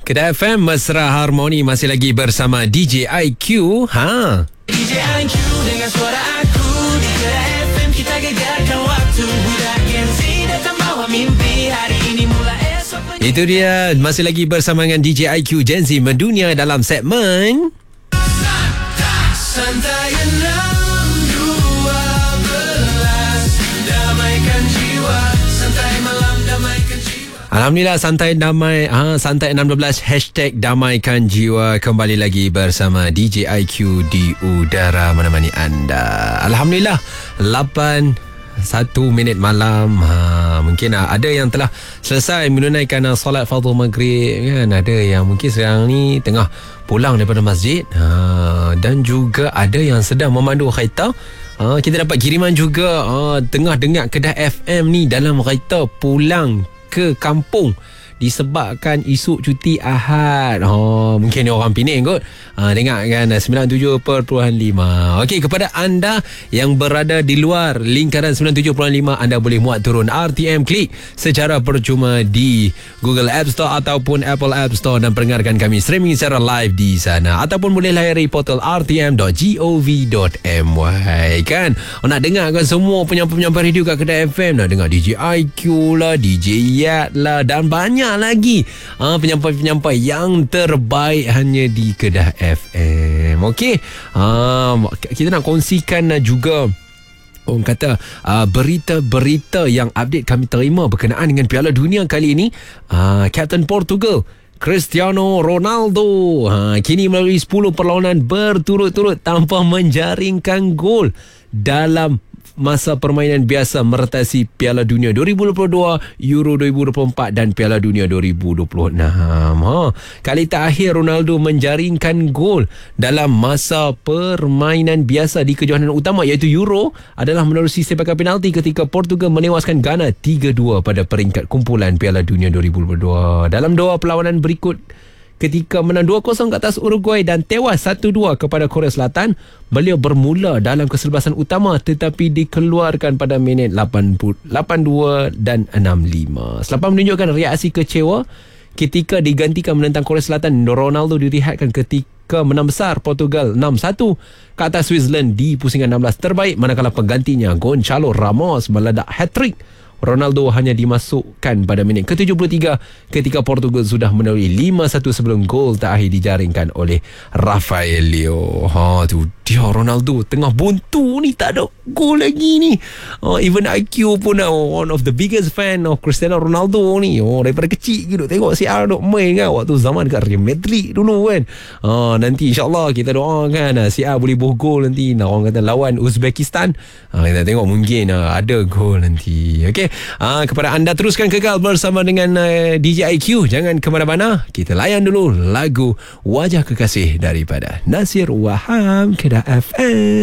Kedah FM Mesra Harmoni masih lagi bersama DJ IQ. DJ IQ dengan suara aku di Kedah FM, kita gegarkan waktu. Budak Gen Z datang bawa mimpi, hari ini mulai esok. Itu dia, masih lagi bersama dengan DJ IQ Gen Z mendunia dalam segmen Santai 6.12, damaikan jiwa. Santai malam, damaikan jiwa. Alhamdulillah, santai damai. Santai 6.12 hashtag damaikan jiwa. Kembali lagi bersama DJ IQ di udara menemani anda. Alhamdulillah, 1 minit malam. Mungkin ada yang telah selesai menunaikan solat fardu maghrib kan. Ada yang mungkin sekarang ni tengah pulang daripada masjid, dan juga ada yang sedang memandu kereta. Kita dapat kiriman juga, tengah dengar Kedah FM ni dalam kereta pulang ke kampung disebabkan esok cuti Ahad. Mungkin ni orang Pening kot. Dengar kan 97.5. Okey, kepada anda yang berada di luar lingkaran 97.5, anda boleh muat turun RTM Klik secara percuma di Google App Store ataupun Apple App Store dan pendengarkan kami streaming secara live di sana, ataupun boleh layari portal rtm.gov.my kan. Nak dengarkan semua penyampai-penyampai radio kat Kedah FM, nak dengar DJ IQ lah, DJ Yat lah, dan banyak lagi penyampai-penyampai yang terbaik hanya di Kedah FM. Okey, kita nak kongsikan juga orang kata berita-berita yang update kami terima berkenaan dengan Piala Dunia kali ini. Kapten Portugal Cristiano Ronaldo kini melalui 10 perlawanan berturut-turut tanpa menjaringkan gol dalam masa permainan biasa meretasi Piala Dunia 2022, Euro 2024 dan Piala Dunia 2026. Kali terakhir Ronaldo menjaringkan gol dalam masa permainan biasa di kejohanan utama iaitu Euro adalah menerusi sepakan penalti ketika Portugal menewaskan Ghana 3-2 pada peringkat kumpulan Piala Dunia 2022. Dalam dua perlawanan berikut, ketika menang 2-0 ke atas Uruguay dan tewas 1-2 kepada Korea Selatan, beliau bermula dalam keserbasan utama tetapi dikeluarkan pada minit 82 dan 65. Selepas menunjukkan reaksi kecewa ketika digantikan menentang Korea Selatan, Ronaldo direhatkan ketika menang besar Portugal 6-1 ke atas Switzerland di pusingan 16 terbaik, manakala penggantinya Gonçalo Ramos meledak hat-trick. Ronaldo hanya dimasukkan pada minit ke-73 ketika Portugal sudah melalui 5-1 sebelum gol terakhir dijaringkan oleh Rafael Leo. Tu dia, Ronaldo tengah buntu ni, tak ada gol lagi ni. Even IQ pun one of the biggest fan of Cristiano Ronaldo ni. Daripada kecil gitu tengok si R duk main kan waktu zaman kat Real Madrid dulu kan. Nanti insyaAllah kita doakan si R boleh buah gol nanti. Orang kata lawan Uzbekistan, kita tengok mungkin ada gol nanti. Okey, kepada anda teruskan kekal bersama dengan DJ IQ. Jangan ke mana-mana, kita layan dulu lagu Wajah Kekasih daripada Nasir Wahab, Kedah FM.